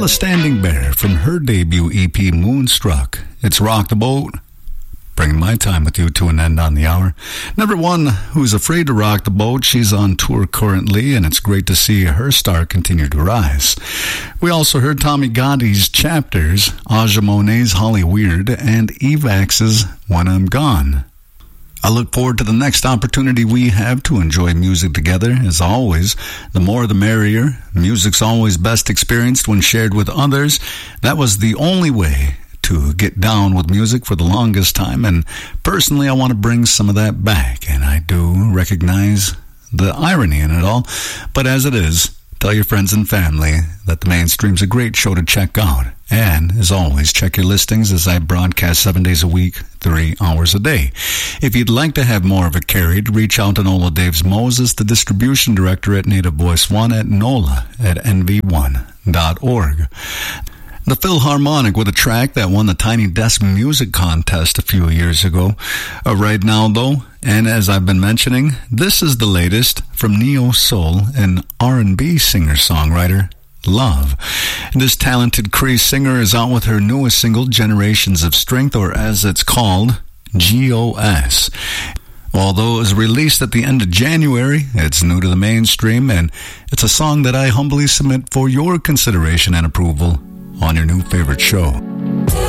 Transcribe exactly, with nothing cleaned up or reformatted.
Paula Standing Bear from her debut E P Moonstruck. It's Rock the Boat, bringing my time with you to an end on the hour. Number one, who's afraid to rock the boat. She's on tour currently, and it's great to see her star continue to rise. We also heard Tommy Gotti's Chapters, Aja Monet's Holly Weird, and Evax's When I'm Gone. I look forward to the next opportunity we have to enjoy music together. As always, the more the merrier. Music's always best experienced when shared with others. That was the only way to get down with music for the longest time, and personally I want to bring some of that back, and I do recognize the irony in it all. But as it is, tell your friends and family that the Mainstream's a great show to check out. And, as always, check your listings as I broadcast seven days a week, three hours a day. If you'd like to have more of it carried, reach out to Nola Daves Moses, the distribution director at Native Voice One, at nola at n v one dot org. The Philharmonic with a track that won the Tiny Desk Music Contest a few years ago. Uh, right now, though, and as I've been mentioning, this is the latest from Neo Soul and R and B singer-songwriter Love. This talented Cree singer is out with her newest single, Generations of Strength, or as it's called, G O S. Although it was released at the end of January, it's new to the mainstream, and it's a song that I humbly submit for your consideration and approval on your new favorite show.